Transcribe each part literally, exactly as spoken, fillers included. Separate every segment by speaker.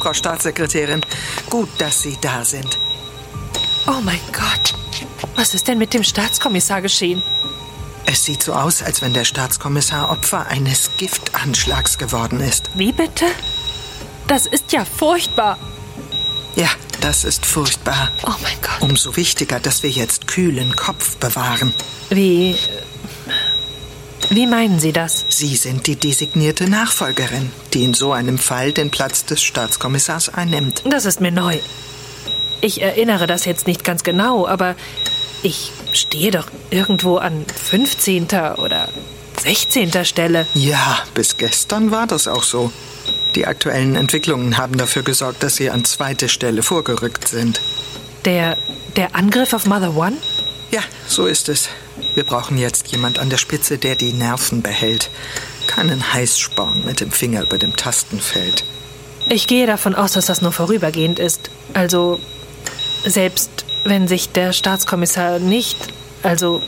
Speaker 1: Frau Staatssekretärin. Gut, dass Sie da sind.
Speaker 2: Oh mein Gott. Was ist denn mit dem Staatskommissar geschehen?
Speaker 1: Es sieht so aus, als wenn der Staatskommissar Opfer eines Giftanschlags geworden ist.
Speaker 2: Wie bitte? Das ist ja furchtbar.
Speaker 1: Ja, das ist furchtbar.
Speaker 2: Oh mein Gott.
Speaker 1: Umso wichtiger, dass wir jetzt kühlen Kopf bewahren.
Speaker 2: Wie... Wie meinen Sie das?
Speaker 1: Sie sind die designierte Nachfolgerin, die in so einem Fall den Platz des Staatskommissars einnimmt.
Speaker 2: Das ist mir neu. Ich erinnere das jetzt nicht ganz genau, aber ich stehe doch irgendwo an fünfzehnter oder sechzehnter Stelle.
Speaker 1: Ja, bis gestern war das auch so. Die aktuellen Entwicklungen haben dafür gesorgt, dass Sie an zweite Stelle vorgerückt sind.
Speaker 2: Der, der Angriff auf Mother One?
Speaker 1: Ja, so ist es. Wir brauchen jetzt jemand an der Spitze, der die Nerven behält. Keinen Heißsporn mit dem Finger über dem Tastenfeld.
Speaker 2: Ich gehe davon aus, dass das nur vorübergehend ist. Also, selbst wenn sich der Staatskommissar nicht... Also,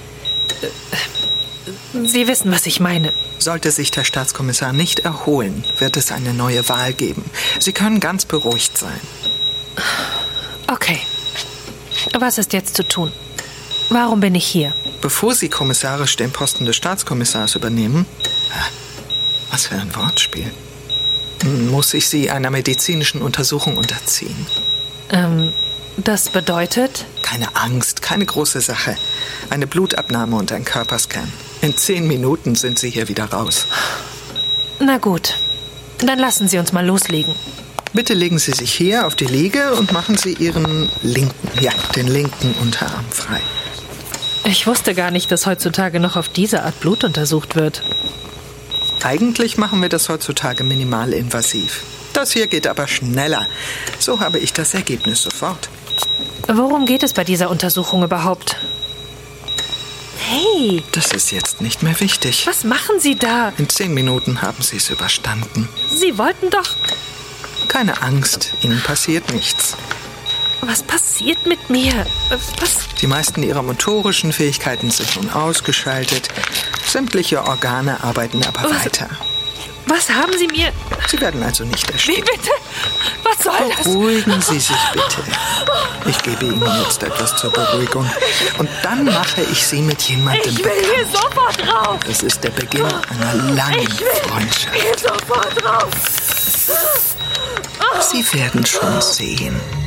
Speaker 2: äh, Sie wissen, was ich meine.
Speaker 1: Sollte sich der Staatskommissar nicht erholen, wird es eine neue Wahl geben. Sie können ganz beruhigt sein.
Speaker 2: Okay. Was ist jetzt zu tun? Warum bin ich hier?
Speaker 1: Bevor Sie kommissarisch den Posten des Staatskommissars übernehmen... Was für ein Wortspiel. Muss ich Sie einer medizinischen Untersuchung unterziehen.
Speaker 2: Ähm, das bedeutet?
Speaker 1: Keine Angst, keine große Sache. Eine Blutabnahme und ein Körperscan. In zehn Minuten sind Sie hier wieder raus.
Speaker 2: Na gut, dann lassen Sie uns mal loslegen.
Speaker 1: Bitte legen Sie sich hier auf die Liege und machen Sie Ihren linken, ja, den linken Unterarm frei.
Speaker 2: Ich wusste gar nicht, dass heutzutage noch auf diese Art Blut untersucht wird.
Speaker 1: Eigentlich machen wir das heutzutage minimalinvasiv. Das hier geht aber schneller. So habe ich das Ergebnis sofort.
Speaker 2: Worum geht es bei dieser Untersuchung überhaupt? Hey!
Speaker 1: Das ist jetzt nicht mehr wichtig.
Speaker 2: Was machen Sie da?
Speaker 1: In zehn Minuten haben Sie es überstanden.
Speaker 2: Sie wollten doch...
Speaker 1: Keine Angst, Ihnen passiert nichts.
Speaker 2: Was passiert mit mir? Was?
Speaker 1: Die meisten Ihrer motorischen Fähigkeiten sind nun ausgeschaltet. Sämtliche Organe arbeiten aber
Speaker 2: was?
Speaker 1: weiter.
Speaker 2: Was haben Sie mir...
Speaker 1: Sie werden also nicht
Speaker 2: Wie
Speaker 1: ersticken.
Speaker 2: bitte? Was soll das?
Speaker 1: Beruhigen Sie sich bitte. Ich gebe Ihnen jetzt etwas zur Beruhigung. Und dann mache ich Sie mit jemandem
Speaker 2: Ich will
Speaker 1: bekannt.
Speaker 2: hier sofort raus.
Speaker 1: Das ist der Beginn einer langen
Speaker 2: Ich will
Speaker 1: Freundschaft.
Speaker 2: hier sofort raus.
Speaker 1: Sie werden schon sehen.